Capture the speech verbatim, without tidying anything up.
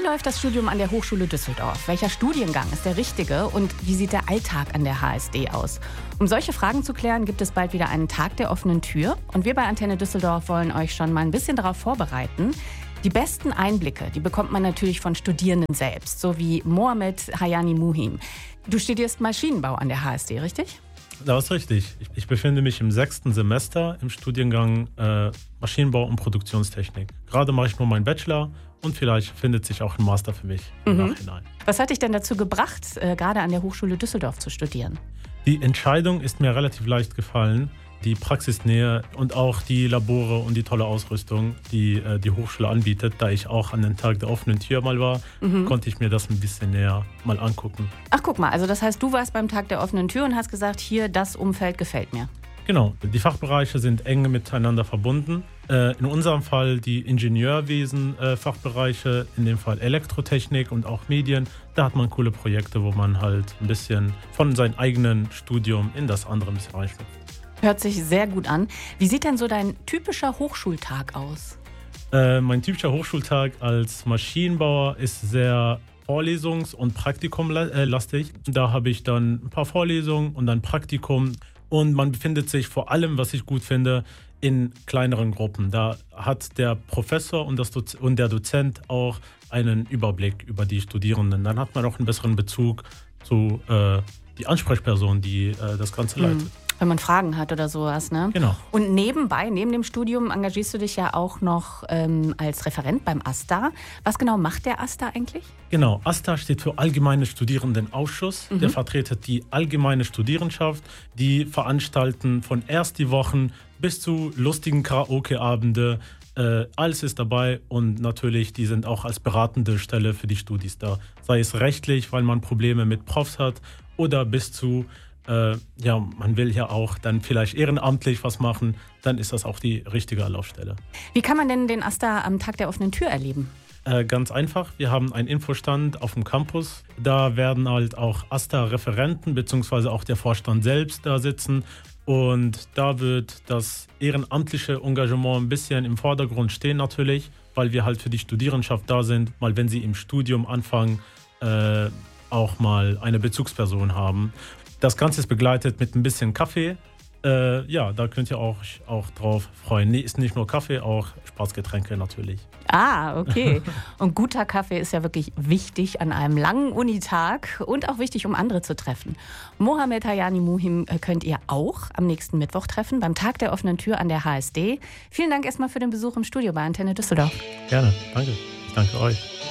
läuft das Studium an der Hochschule Düsseldorf? Welcher Studiengang ist der richtige und wie sieht der Alltag an der H S D aus? Um solche Fragen zu klären, gibt es bald wieder einen Tag der offenen Tür. Und wir bei Antenne Düsseldorf wollen euch schon mal ein bisschen darauf vorbereiten. Die besten Einblicke, die bekommt man natürlich von Studierenden selbst, so wie Mohamed Hayani Muhim. Du studierst Maschinenbau an der H S D, richtig? Das ist richtig. Ich, ich befinde mich im sechsten Semester im Studiengang äh, Maschinenbau und Produktionstechnik. Gerade mache ich nur meinen Bachelor und vielleicht findet sich auch ein Master für mich im Mhm. Nachhinein. Was hat dich denn dazu gebracht, äh, gerade an der Hochschule Düsseldorf zu studieren? Die Entscheidung ist mir relativ leicht gefallen. Die Praxisnähe und auch die Labore und die tolle Ausrüstung, die äh, die Hochschule anbietet. Da ich auch an den Tag der offenen Tür mal war, Mhm. konnte ich mir das ein bisschen näher mal angucken. Ach, guck mal, also das heißt, du warst beim Tag der offenen Tür und hast gesagt, hier, das Umfeld gefällt mir. Genau, die Fachbereiche sind eng miteinander verbunden. Äh, in unserem Fall die Ingenieurwesen-Fachbereiche, in dem Fall Elektrotechnik und auch Medien. Da hat man coole Projekte, wo man halt ein bisschen von seinem eigenen Studium in das andere ein bisschen reinschlüpft. Hört sich sehr gut an. Wie sieht denn so dein typischer Hochschultag aus? Äh, mein typischer Hochschultag als Maschinenbauer ist sehr vorlesungs- und praktikumlastig. Da habe ich dann ein paar Vorlesungen und dann Praktikum. Und man befindet sich vor allem, was ich gut finde, in kleineren Gruppen. Da hat der Professor und, das Doz- und der Dozent auch einen Überblick über die Studierenden. Dann hat man auch einen besseren Bezug zu äh, die Ansprechperson, die äh, das Ganze leitet. Hm. Wenn man Fragen hat oder sowas, ne? Genau. Und nebenbei, neben dem Studium, engagierst du dich ja auch noch ähm, als Referent beim AStA. Was genau macht der AStA eigentlich? Genau, AStA steht für Allgemeine Studierendenausschuss. Mhm. Der vertretet die allgemeine Studierendenschaft. Die veranstalten von Ersti-Wochen bis zu lustigen Karaoke-Abende. Äh, alles ist dabei und natürlich, die sind auch als beratende Stelle für die Studis da. Sei es rechtlich, weil man Probleme mit Profs hat, oder bis zu Äh, ja, man will ja auch dann vielleicht ehrenamtlich was machen, dann ist das auch die richtige Anlaufstelle. Wie kann man denn den AStA am Tag der offenen Tür erleben? Äh, ganz einfach, wir haben einen Infostand auf dem Campus. Da werden halt auch AStA-Referenten bzw. auch der Vorstand selbst da sitzen. Und da wird das ehrenamtliche Engagement ein bisschen im Vordergrund stehen natürlich, weil wir halt für die Studierendenschaft da sind, mal wenn sie im Studium anfangen, äh, auch mal eine Bezugsperson haben. Das Ganze ist begleitet mit ein bisschen Kaffee. Äh, ja, da könnt ihr auch, auch drauf freuen. Nee, ist nicht nur Kaffee, auch Spaßgetränke natürlich. Ah, okay. Und guter Kaffee ist ja wirklich wichtig an einem langen Unitag und auch wichtig, um andere zu treffen. Mohamed Hayani Muhim könnt ihr auch am nächsten Mittwoch treffen, beim Tag der offenen Tür an der H S D. Vielen Dank erstmal für den Besuch im Studio bei Antenne Düsseldorf. Gerne, danke. Ich danke euch.